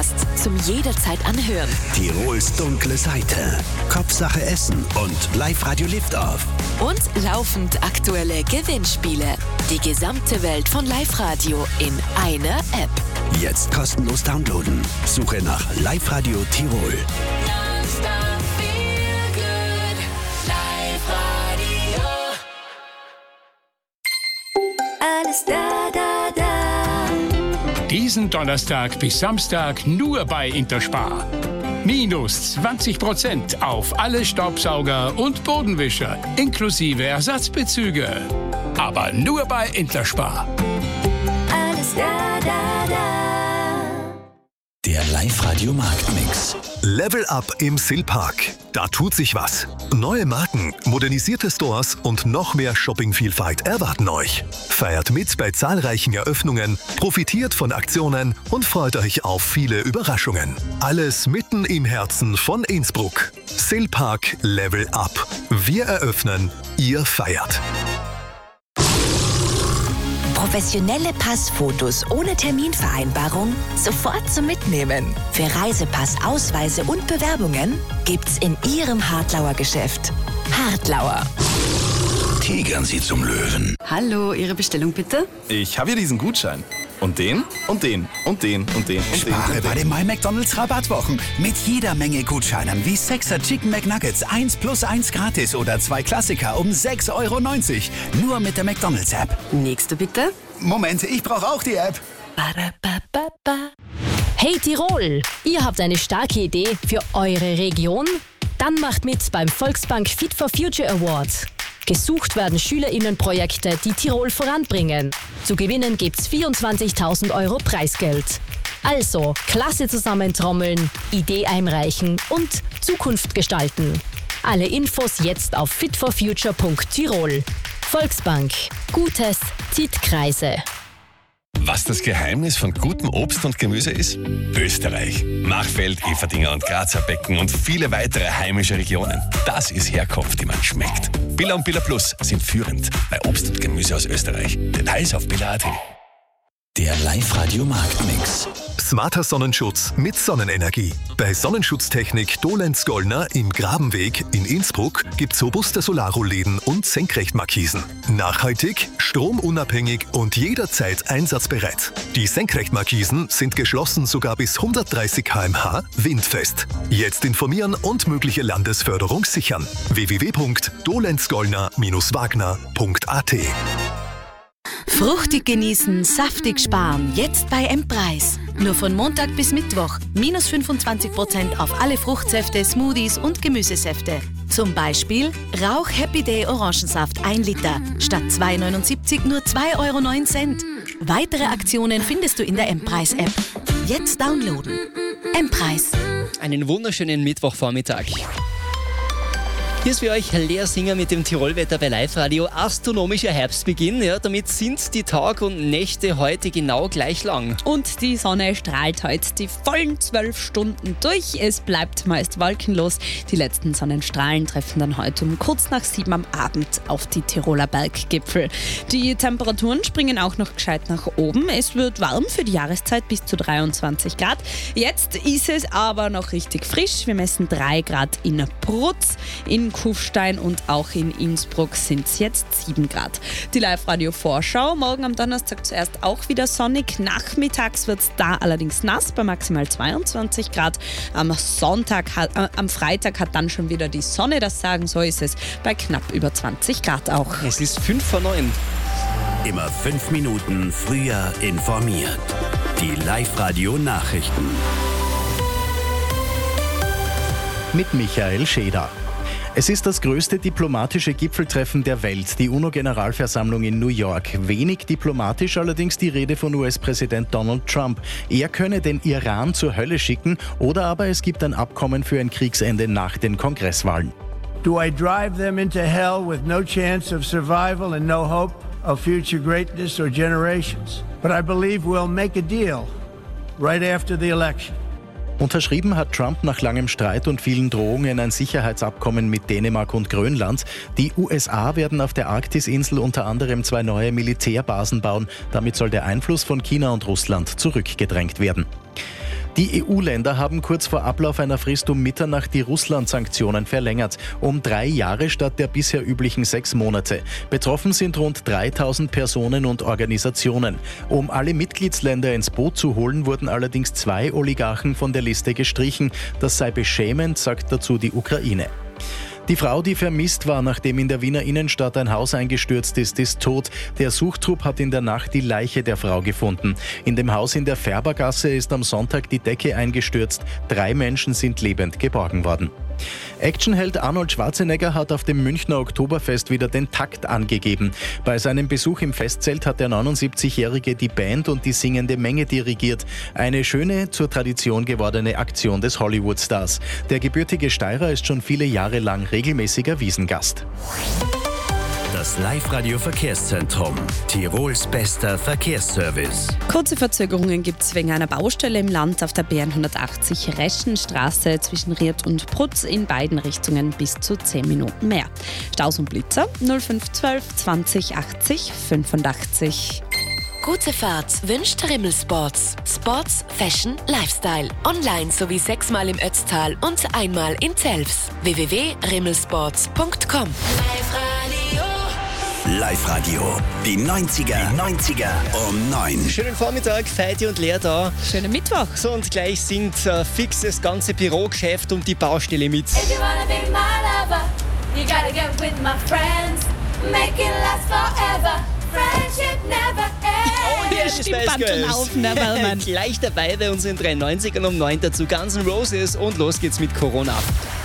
Podcast zum jederzeit anhören. Tirols dunkle Seite, Kopfsache Essen und Live-Radio Liftoff. Und laufend aktuelle Gewinnspiele. Die gesamte Welt von Live-Radio in einer App. Jetzt kostenlos downloaden. Suche nach Live-Radio Tirol. Alles da, da, da. Diesen Donnerstag bis Samstag nur bei Interspar. Minus 20% auf alle Staubsauger und Bodenwischer, inklusive Ersatzbezüge. Aber nur bei Interspar. Alles da, da, da. Der Live-Radio Marktmix. Level Up im Silpark. Da tut sich was. Neue Marken, modernisierte Stores und noch mehr Shoppingvielfalt erwarten euch. Feiert mit bei zahlreichen Eröffnungen, profitiert von Aktionen und freut euch auf viele Überraschungen. Alles mitten im Herzen von Innsbruck. Silpark Level Up. Wir eröffnen, ihr feiert. Professionelle Passfotos ohne Terminvereinbarung sofort zum Mitnehmen. Für Reisepass, Ausweise und Bewerbungen gibt's in Ihrem Hartlauer Geschäft. Hartlauer. Tigern Sie zum Löwen. Hallo, Ihre Bestellung bitte? Ich habe hier diesen Gutschein. Und den, und den, und den, und den, und Spare den. bei den My McDonald's Rabattwochen. Mit jeder Menge Gutscheinen wie 6er Chicken McNuggets 1 plus 1 gratis oder 2 Klassiker um 6,90 €. Nur mit der McDonald's App. Nächste bitte? Moment, ich brauche auch die App. Hey Tirol, ihr habt eine starke Idee für eure Region? Dann macht mit beim Volksbank Fit for Future Award. Gesucht werden SchülerInnenprojekte, die Tirol voranbringen. Zu gewinnen gibt's 24.000 € Preisgeld. Also, Klasse zusammentrommeln, Idee einreichen und Zukunft gestalten. Alle Infos jetzt auf fitforfuture.tirol. Volksbank. Gutes zieht Kreise. Was das Geheimnis von gutem Obst und Gemüse ist? Österreich. Machfeld, Everdinger und Grazer Becken und viele weitere heimische Regionen. Das ist Herkunft, die man schmeckt. Billa und Billa Plus sind führend bei Obst und Gemüse aus Österreich. Details auf billa.at. Der Live-Radio Marktmix. Smarter Sonnenschutz mit Sonnenenergie. Bei Sonnenschutztechnik Dolenz-Gollner im Grabenweg in Innsbruck gibt's robuste Solarrollläden und Senkrechtmarkisen. Nachhaltig, stromunabhängig und jederzeit einsatzbereit. Die Senkrechtmarkisen sind geschlossen sogar bis 130 km/h windfest. Jetzt informieren und mögliche Landesförderung sichern. www.dolenzgollner-wagner.at. Fruchtig genießen, saftig sparen. Jetzt bei M-Preis. Nur von Montag bis Mittwoch. Minus 25% auf alle Fruchtsäfte, Smoothies und Gemüsesäfte. Zum Beispiel Rauch Happy Day Orangensaft 1 Liter. Statt 2,79 nur 2,09 €. Weitere Aktionen findest du in der M-Preis-App. Jetzt downloaden. M-Preis. Einen wunderschönen Mittwochvormittag. Hier ist für euch Lea Singer mit dem Tirolwetter bei Live-Radio. Astronomischer Herbstbeginn, ja, damit sind die Tag und Nächte heute genau gleich lang. Und die Sonne strahlt heute die vollen 12 Stunden durch. Es bleibt meist wolkenlos. Die letzten Sonnenstrahlen treffen dann heute um kurz nach 7 am Abend auf die Tiroler Berggipfel. Die Temperaturen springen auch noch gescheit nach oben. Es wird warm für die Jahreszeit bis zu 23 Grad. Jetzt ist es aber noch richtig frisch. Wir messen 3 Grad in Brutz, in Kufstein und auch in Innsbruck sind es jetzt 7 Grad. Die Live-Radio-Vorschau, morgen am Donnerstag zuerst auch wieder sonnig. Nachmittags wird es da allerdings nass bei maximal 22 Grad. Am Freitag hat dann schon wieder die Sonne das Sagen, so ist es bei knapp über 20 Grad auch. Es ist 5 vor 9. Immer 5 Minuten früher informiert. Die Live-Radio-Nachrichten. Mit Michael Scheder. Es ist das größte diplomatische Gipfeltreffen der Welt, die UNO-Generalversammlung in New York. Wenig diplomatisch allerdings die Rede von US-Präsident Donald Trump. Er könne den Iran zur Hölle schicken oder aber es gibt ein Abkommen für ein Kriegsende nach den Kongresswahlen. Do I drive them into hell with no chance of survival and no hope of future greatness or generations? But I believe we'll make a deal right after the election. Unterschrieben hat Trump nach langem Streit und vielen Drohungen ein Sicherheitsabkommen mit Dänemark und Grönland. Die USA werden auf der Arktisinsel unter anderem 2 neue Militärbasen bauen. Damit soll der Einfluss von China und Russland zurückgedrängt werden. Die EU-Länder haben kurz vor Ablauf einer Frist um Mitternacht die Russland-Sanktionen verlängert. Um 3 Jahre statt der bisher üblichen 6 Monate. Betroffen sind rund 3000 Personen und Organisationen. Um alle Mitgliedsländer ins Boot zu holen, wurden allerdings 2 Oligarchen von der Liste gestrichen. Das sei beschämend, sagt dazu die Ukraine. Die Frau, die vermisst war, nachdem in der Wiener Innenstadt ein Haus eingestürzt ist tot. Der Suchtrupp hat in der Nacht die Leiche der Frau gefunden. In dem Haus in der Färbergasse ist am Sonntag die Decke eingestürzt. 3 Menschen sind lebend geborgen worden. Actionheld Arnold Schwarzenegger hat auf dem Münchner Oktoberfest wieder den Takt angegeben. Bei seinem Besuch im Festzelt hat der 79-Jährige die Band und die singende Menge dirigiert. Eine schöne, zur Tradition gewordene Aktion des Hollywood-Stars. Der gebürtige Steirer ist schon viele Jahre lang regelmäßiger Wiesengast. Das Live-Radio-Verkehrszentrum. Tirols bester Verkehrsservice. Kurze Verzögerungen gibt es wegen einer Baustelle im Land auf der BN 180 Reschenstraße zwischen Ried und Prutz in beiden Richtungen bis zu 10 Minuten mehr. Staus und Blitzer 0512 20 80 85. Gute Fahrt wünscht Rimmel Sports. Sports, Fashion, Lifestyle. Online sowie 6-mal im Ötztal und einmal in Telfs. www.rimmelsports.com. Live-Radio. Die 90er um 9. Schönen Vormittag, Feiti und Lea da. Schönen Mittwoch. So, und gleich singt fix das ganze Bürogeschäft und die Baustelle mit. If you wanna be my lover, you gotta get with my friends. Make it last forever. Friendship never ends. Oh, yeah, Stimmband schon auf, ne, Wellmann. Gleich dabei bei uns in 93ern um 9 dazu Guns N' Roses und los geht's mit Corona.